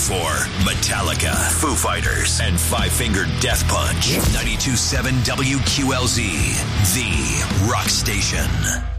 for Metallica, Foo Fighters, and Five Finger Death Punch. 92.7 WQLZ, the rock station.